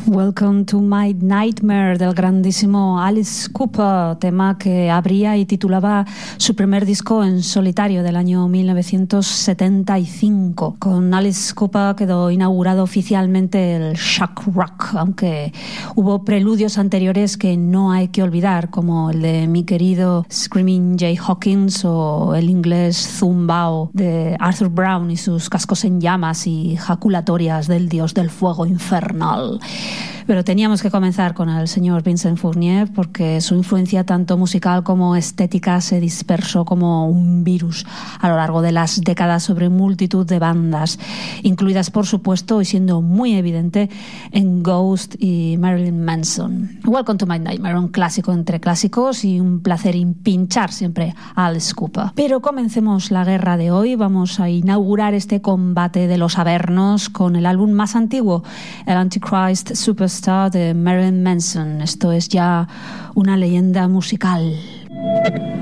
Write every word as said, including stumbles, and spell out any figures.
Welcome to My Nightmare del grandísimo Alice Cooper, tema que abría y titulaba su primer disco en solitario del año mil novecientos setenta y cinco. Con Alice Cooper quedó inaugurado oficialmente el shock rock, aunque hubo preludios anteriores que no hay que olvidar, como el de mi querido Screaming Jay Hawkins o el inglés Zumbao de Arthur Brown y sus cascos en llamas y jaculatorias del dios del fuego infernal. Pero teníamos que comenzar con el señor Vincent Fournier porque su influencia tanto musical como estética se dispersó como un virus a lo largo de las décadas sobre multitud de bandas, incluidas por supuesto y siendo muy evidente en Ghost y Marilyn Manson. Welcome to My Nightmare, un clásico entre clásicos y un placer pinchar siempre a Alice Cooper. Pero comencemos la guerra de hoy. Vamos a inaugurar este combate de los avernos con el álbum más antiguo, el Antichrist Superstar de Marilyn Manson. Esto es ya una leyenda musical.